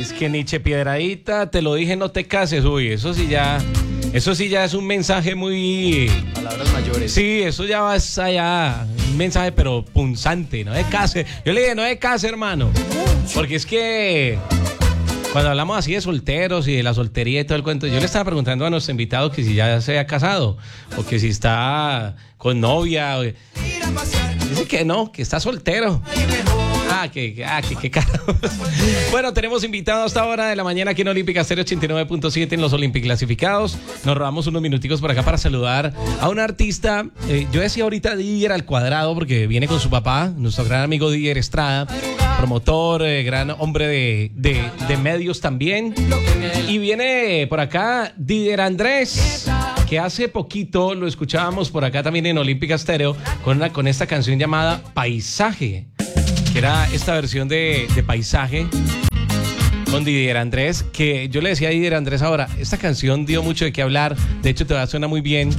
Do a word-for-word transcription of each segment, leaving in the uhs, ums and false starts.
Es que Nietzsche Piedradita, te lo dije, no te cases. Uy, eso sí ya, eso sí ya es un mensaje muy... Palabras mayores. Sí, eso ya va allá, un mensaje pero punzante, no de case. Yo le dije, no de case, hermano. Porque es que cuando hablamos así de solteros y de la soltería y todo el cuento, yo le estaba preguntando a nuestro invitado que si ya se ha casado o que si está con novia. Dice que no, que está soltero. Ah, que, ah, que, que carajo. Bueno, tenemos invitados hasta ahora de la mañana aquí en Olímpica Estéreo ochenta y nueve punto siete en los Olímpicos Clasificados. Nos robamos unos minuticos por acá para saludar a un artista. Eh, yo decía ahorita Didier al cuadrado porque viene con su papá, nuestro gran amigo Didier Estrada, promotor, eh, gran hombre de, de, de medios también. Y viene por acá Didier Andrés, que hace poquito lo escuchábamos por acá también en Olímpica Estéreo con, una, con esta canción llamada Paisaje, que era esta versión de, de Paisaje con Didier Andrés, que yo le decía a Didier Andrés ahora, esta canción dio mucho de qué hablar, de hecho te suena muy bien,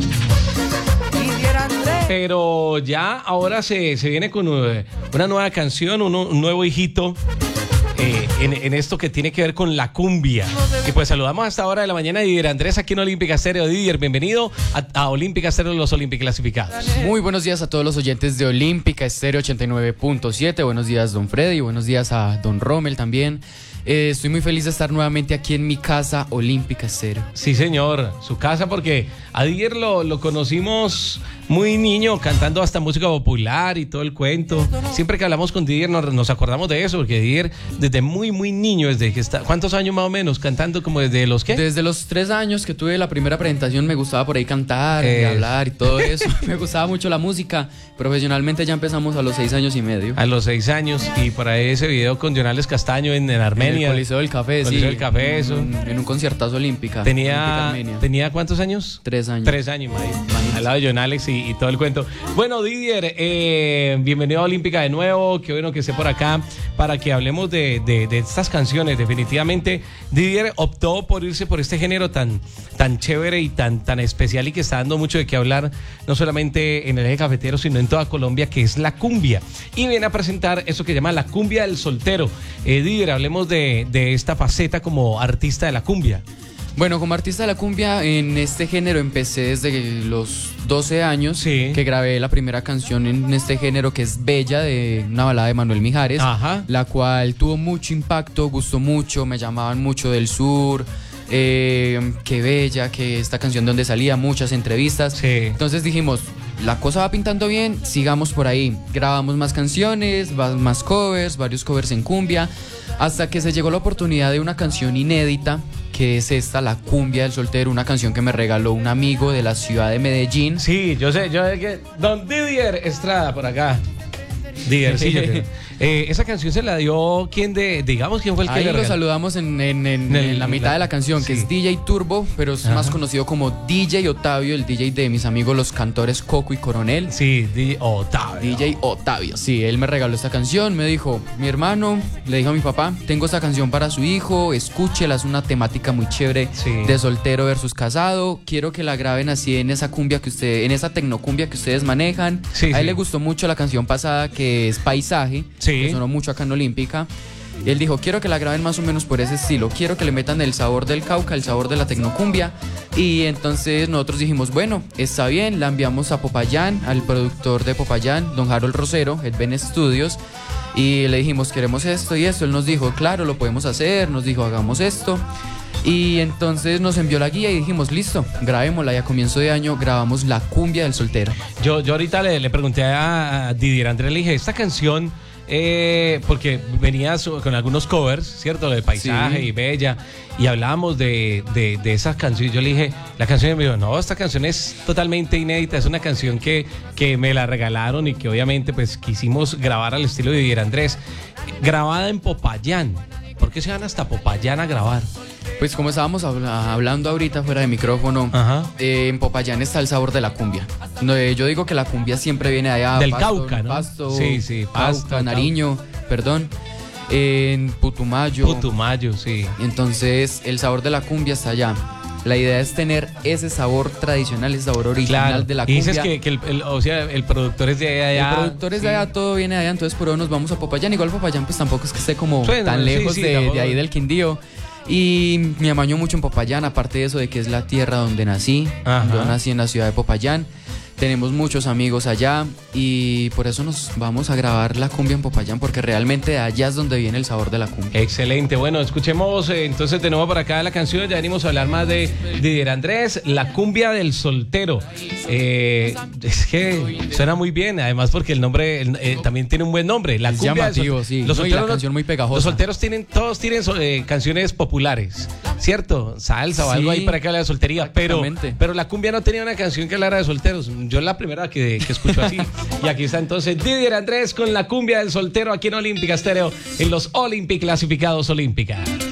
pero ya ahora se, se viene con una nueva canción, un, un nuevo hijito eh, en, en esto que tiene que ver con la cumbia. Y pues saludamos hasta ahora de la mañana a Didier Andrés aquí en Olímpica Estéreo. Didier, bienvenido a, a Olímpica Estéreo, los Olímpicos Clasificados. Muy buenos días a todos los oyentes de Olímpica Estéreo ochenta y nueve punto siete. Buenos días, don Freddy. Buenos días a don Rommel también. Eh, estoy muy feliz de estar nuevamente aquí en mi casa, Olímpica Estéreo. Sí, señor, su casa, porque a Didier lo, lo conocimos muy niño, cantando hasta música popular y todo el cuento. Siempre que hablamos con Didier nos, nos acordamos de eso, porque Didier desde muy, muy niño, desde que está, ¿cuántos años más o menos? Cantando como desde los ¿qué? Desde los tres años que tuve la primera presentación me gustaba por ahí cantar, eh. y hablar y todo eso. Me gustaba mucho la música. Profesionalmente ya empezamos a los seis años y medio. A los seis años, y por ahí ese video con Jonales Castaño en, en Armenia. En el Coliseo del Café, Coliseo sí. del Café, eso. En, en un conciertazo olímpica. Tenía, olímpica ¿tenía cuántos años? Tres años. Tres años, María. Al lado de John Alex y, y todo el cuento. Bueno, Didier, eh, bienvenido a Olímpica de nuevo. Qué bueno que esté por acá para que hablemos de, de, de estas canciones. Definitivamente, Didier optó por irse por este género tan, tan chévere y tan, tan especial y que está dando mucho de qué hablar, no solamente en el eje cafetero, sino en toda Colombia, que es la cumbia. Y viene a presentar eso que llama la cumbia del soltero. Eh, Didier, hablemos de, de esta faceta como artista de la cumbia. Bueno, como artista de la cumbia, en este género empecé desde los doce años, sí, que grabé la primera canción en este género, que es Bella, de una balada de Manuel Mijares. Ajá. La cual tuvo mucho impacto, gustó mucho, me llamaban mucho del sur, eh, qué bella, que esta canción de donde salía, muchas entrevistas. Sí. Entonces dijimos, la cosa va pintando bien, sigamos por ahí. Grabamos más canciones, más covers, varios covers en cumbia, hasta que se llegó la oportunidad de una canción inédita, que es esta, La Cumbia del Soltero, una canción que me regaló un amigo de la ciudad de Medellín. Sí, yo sé, yo sé que... Don Didier Estrada, por acá. Didier, sí, yo creo. Eh, esa canción se la dio quién de, digamos, quién fue el que Ahí le lo regaló. saludamos en, en, en, El- en la mitad la- de la canción, que sí. es D J Turbo, pero es Ajá. más conocido como D J Otavio, el D J de mis amigos los cantores Coco y Coronel. Sí, D J Otavio. D J Otavio, sí, él me regaló esta canción, me dijo, mi hermano, le dijo a mi papá, tengo esta canción para su hijo, escúchela, es una temática muy chévere, Sí. de soltero versus casado, quiero que la graben así en esa cumbia que ustedes, en esa tecnocumbia que ustedes manejan. Sí, a él sí. le gustó mucho la canción pasada, que es Paisaje, Sí. que sonó mucho acá en Olímpica. Y él dijo, quiero que la graben más o menos por ese estilo, quiero que le metan el sabor del Cauca, el sabor de la tecnocumbia. Y entonces nosotros dijimos, bueno, está bien, la enviamos a Popayán, al productor de Popayán, don Harold Rosero, Headband Studios, y le dijimos, queremos esto y esto. Él nos dijo, claro, lo podemos hacer, nos dijo, hagamos esto. Y entonces nos envió la guía y dijimos, listo, grabémosla. Y a comienzo de año grabamos La Cumbia del Soltero. Yo, yo ahorita le, le pregunté a, a Didier Andrés, le dije, esta canción, eh, porque venía su- con algunos covers, ¿cierto? Lo de Paisaje Sí. y Bella, y hablábamos de, de, de esas canciones. Yo le dije, la canción, y me dijo, no, esta canción es totalmente inédita, es una canción que, que me la regalaron y que obviamente pues quisimos grabar al estilo de Didier Andrés, grabada en Popayán. ¿Por qué se van hasta Popayán a grabar? Pues como estábamos habla- hablando ahorita fuera de micrófono, Ajá. eh, en Popayán está el sabor de la cumbia. No, eh, yo digo que la cumbia siempre viene de allá. Del Pasto, Cauca, ¿no? Pasto, Sí, sí, Pasto, Cauca, Nariño, perdón. En Putumayo. Putumayo, sí. Entonces el sabor de la cumbia está allá. La idea es tener ese sabor tradicional, ese sabor original Claro. de la Y cumbia. dices que, que el, el- o sea, el productor es de allá. El productor es de sí. allá, todo viene de allá, entonces por eso nos vamos a Popayán. Igual Popayán pues tampoco es que esté como Bueno, tan sí, lejos sí, de, tampoco. de ahí del Quindío. Y me amañó mucho en Popayán, aparte de eso de que es la tierra donde nací. Ajá. Yo nací en la ciudad de Popayán. Tenemos muchos amigos allá y por eso nos vamos a grabar la cumbia en Popayán, porque realmente de allá es donde viene el sabor de la cumbia. Excelente, bueno, escuchemos eh, entonces de nuevo por acá la canción, ya venimos a hablar más de Didier Andrés, la cumbia del soltero. Eh, es que suena muy bien, además porque el nombre el, eh, también tiene un buen nombre, la Es cumbia del llamativo, sol- sí. Los No, y la solteros, canción muy pegajosa. Los solteros tienen, todos tienen so- eh, canciones populares, ¿cierto? Salsa o Sí, algo ahí para que hable de soltería, pero, prácticamente. pero la cumbia no tenía una canción que hablara de solteros. Yo es la primera que, que escucho así. Y aquí está entonces Didier Andrés con la cumbia del soltero aquí en Olímpica Estéreo, en los Olympic clasificados Olímpica.